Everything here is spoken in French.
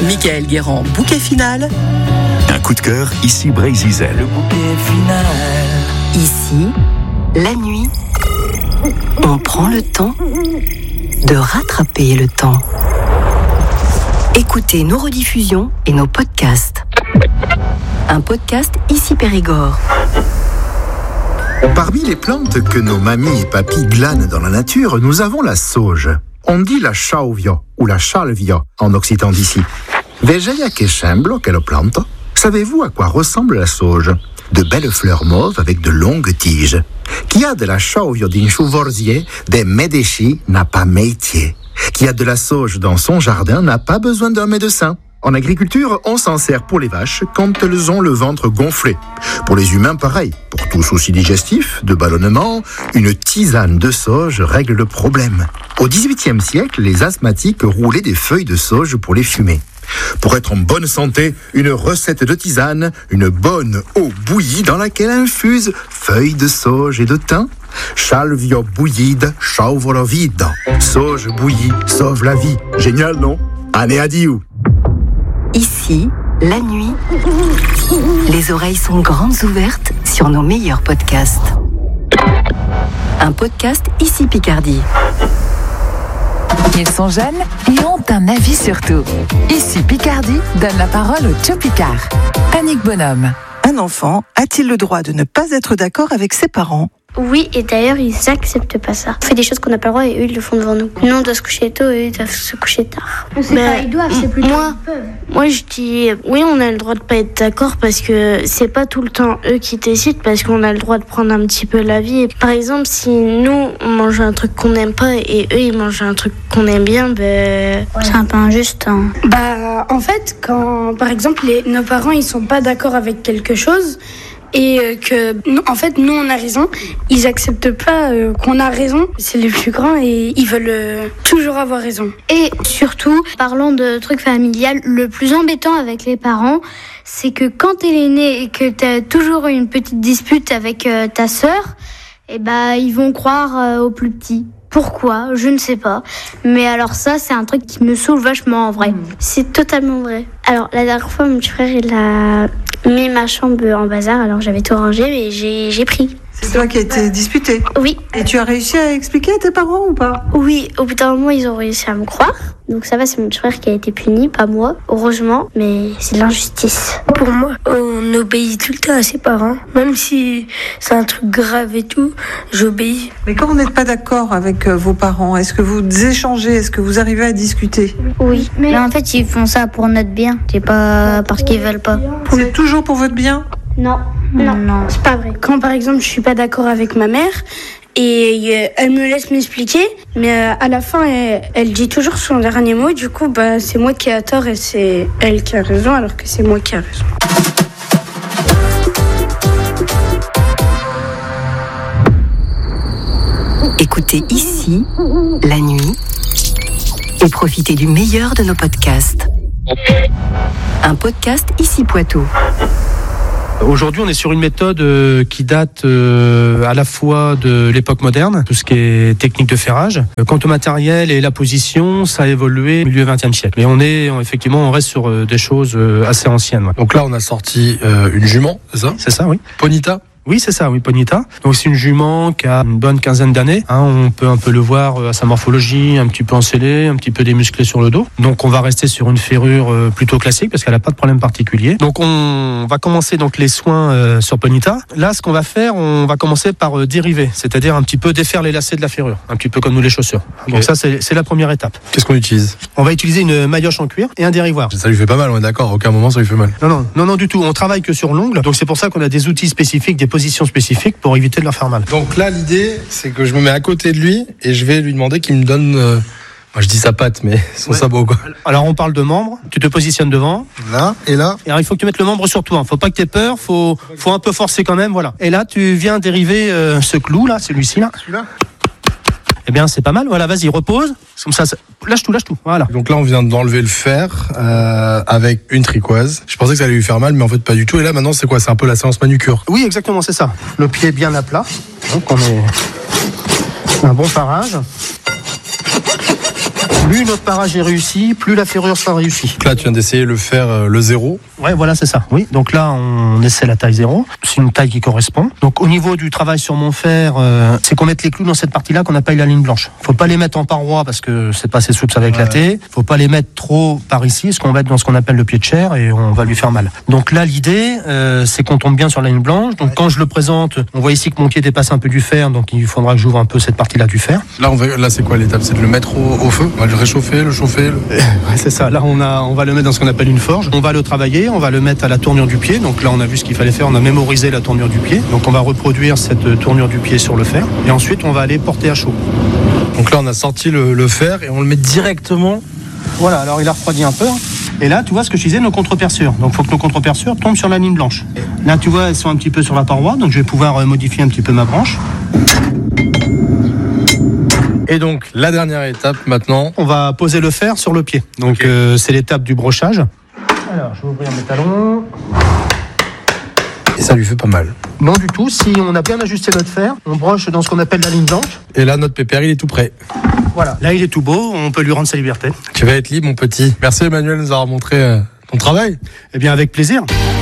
Michael Guérand, bouquet final. Un coup de cœur, ici Brésil. Le bouquet final. Ici, la nuit, on prend le temps de rattraper le temps. Écoutez nos rediffusions et nos podcasts. Un podcast Ici Périgord. Parmi les plantes que nos mamies et papis glanent dans la nature, nous avons la sauge. On dit la chauvia ou la chalvia en occitan d'ici. Vegeia che semblo che lo planto. Savez-vous à quoi ressemble la sauge? De belles fleurs mauves avec de longues tiges. Qui a de la chauvia din chouvorzier, des médéchis n'a pas métier. Qui a de la sauge dans son jardin n'a pas besoin d'un médecin. En agriculture, on s'en sert pour les vaches quand elles ont le ventre gonflé. Pour les humains, pareil. Pour tout souci digestif, de ballonnement, une tisane de sauge règle le problème. Au XVIIIe siècle, les asthmatiques roulaient des feuilles de sauge pour les fumer. Pour être en bonne santé, une recette de tisane, une bonne eau bouillie dans laquelle infuse feuilles de sauge et de thym. Chalvia bouillide, sauve la vida. Sauge bouillie sauve la vie. Génial, non? Année adieu. Ici, la nuit, les oreilles sont grandes ouvertes sur nos meilleurs podcasts. Un podcast Ici Picardie. Ils sont jeunes et ont un avis sur tout. Ici Picardie donne la parole au Tcho Picard. Annick Bonhomme. Un enfant a-t-il le droit de ne pas être d'accord avec ses parents ? Oui, et d'ailleurs, ils acceptent pas ça. On fait des choses qu'on n'a pas le droit et eux, ils le font devant nous. Nous, on doit se coucher tôt et eux, ils doivent se coucher tard. C'est pas ils doivent, c'est plutôt ils peuvent. Moi, je dis, oui, on a le droit de pas être d'accord parce que c'est pas tout le temps eux qui décident, parce qu'on a le droit de prendre un petit peu la vie. Par exemple, si nous, on mange un truc qu'on n'aime pas et eux, ils mangent un truc qu'on aime bien, c'est un peu injuste. Hein. En fait, quand, par exemple, nos parents, ils sont pas d'accord avec quelque chose, et que, en fait, nous, on a raison. Ils acceptent pas qu'on a raison. C'est les plus grands et ils veulent toujours avoir raison. Et surtout, parlant de trucs familial, le plus embêtant avec les parents, c'est que quand t'es l'aîné et que t'as toujours une petite dispute avec ta sœur, ils vont croire aux plus petits. Pourquoi ? Je ne sais pas. Mais alors ça, c'est un truc qui me saoule vachement en vrai. C'est totalement vrai. Alors, la dernière fois, mon petit frère, il a mis ma chambre en bazar. Alors, j'avais tout rangé, mais j'ai pris. C'est toi qui as été disputé ? Oui. Et tu as réussi à expliquer à tes parents ou pas ? Oui, au bout d'un moment, ils ont réussi à me croire. Donc ça va, c'est mon petit frère qui a été puni, pas moi, heureusement. Mais c'est de l'injustice. Pour moi, on obéit tout le temps à ses parents. Même si c'est un truc grave et tout, j'obéis. Mais quand vous n'êtes pas d'accord avec vos parents, est-ce que vous échangez ? Est-ce que vous arrivez à discuter ? Oui, mais en fait, ils font ça pour notre bien. C'est pas parce qu'ils veulent pas. C'est toujours pour votre bien ? Non, c'est pas vrai. Quand par exemple je suis pas d'accord avec ma mère et elle me laisse m'expliquer, mais à la fin elle dit toujours son dernier mot, du coup c'est moi qui ai tort et c'est elle qui a raison alors que c'est moi qui ai raison. Écoutez Ici, la nuit, et profitez du meilleur de nos podcasts. Un podcast Ici Poitou. Aujourd'hui, on est sur une méthode qui date à la fois de l'époque moderne, tout ce qui est technique de ferrage. Quant au matériel et la position, ça a évolué au milieu du XXe siècle. Mais on reste sur des choses assez anciennes. Ouais. Donc là, on a sorti une jument, c'est ça ? C'est ça, oui. Ponita ? Oui, c'est ça, oui, Ponita. Donc c'est une jument qui a une bonne quinzaine d'années. On peut un peu le voir à sa morphologie, un petit peu encellée, un petit peu démusclée sur le dos. Donc on va rester sur une ferrure plutôt classique parce qu'elle n'a pas de problème particulier. Donc on va commencer donc les soins sur Ponita. Là, ce qu'on va faire, on va commencer par dériver, c'est-à-dire un petit peu défaire les lacets de la ferrure, un petit peu comme nous les chaussures. Okay. Donc ça, c'est la première étape. Qu'est-ce qu'on utilise ? On va utiliser une maillotche en cuir et un dérivoire. Ça lui fait pas mal, on est d'accord, à aucun moment ça lui fait mal. Non du tout. On travaille que sur l'ongle. Donc c'est pour ça qu'on a des outils spécifiques, des positions spécifiques pour éviter de leur faire mal. Donc là, l'idée, c'est que je me mets à côté de lui et je vais lui demander qu'il me donne, moi je dis sa patte, mais son sabot, quoi. Alors on parle de membre, tu te positionnes devant. Là, et là. Et alors il faut que tu mettes le membre sur toi, faut pas que tu aies peur, faut un peu forcer quand même, voilà. Et là, tu viens dériver ce clou là, celui-ci là. Celui-là. Eh bien, c'est pas mal. Voilà, vas-y, repose. Comme ça, lâche tout. Voilà. Donc là, on vient d'enlever le fer avec une tricoise. Je pensais que ça allait lui faire mal, mais en fait, pas du tout. Et là, maintenant, c'est quoi ? C'est un peu la séance manucure. Oui, exactement, c'est ça. Le pied bien à plat. Donc, on est un bon farage. Plus notre parage est réussi, plus la ferrure sera réussie. Là, tu viens d'essayer le fer, le 0. Ouais, voilà, c'est ça. Oui. Donc là, on essaie la taille 0. C'est une taille qui correspond. Donc au niveau du travail sur mon fer, c'est qu'on mette les clous dans cette partie-là qu'on appelle la ligne blanche. Faut pas les mettre en paroi parce que c'est pas assez souple, ça va éclater. Faut pas les mettre trop par ici, parce qu'on va être dans ce qu'on appelle le pied de chair et on va lui faire mal. Donc là, l'idée, c'est qu'on tombe bien sur la ligne blanche. Donc quand je le présente, on voit ici que mon pied dépasse un peu du fer, donc il faudra que j'ouvre un peu cette partie-là du fer. Là, c'est quoi l'étape? C'est de le mettre au feu? On va le réchauffer, le chauffer Ouais, c'est ça. Là, on va le mettre dans ce qu'on appelle une forge. On va le travailler, on va le mettre à la tournure du pied. Donc là, on a vu ce qu'il fallait faire. On a mémorisé la tournure du pied. Donc on va reproduire cette tournure du pied sur le fer. Et ensuite, on va aller porter à chaud. Donc là, on a sorti le fer et on le met directement. Voilà, alors il a refroidi un peu. Et là, tu vois ce que je disais, nos contre-perçures. Donc il faut que nos contre-perçures tombent sur la ligne blanche. Là, tu vois, elles sont un petit peu sur la paroi. Donc je vais pouvoir modifier un petit peu ma branche. Et donc, la dernière étape maintenant. On va poser le fer sur le pied. Donc c'est l'étape du brochage. Alors, je vais ouvrir mes talons. Et ça lui fait pas mal. Non du tout, si on a bien ajusté notre fer, on broche dans ce qu'on appelle la ligne blanche. Et là, notre pépère, il est tout prêt. Voilà, là il est tout beau, on peut lui rendre sa liberté. Tu vas être libre, mon petit. Merci Emmanuel de nous avoir montré ton travail. Eh bien, avec plaisir.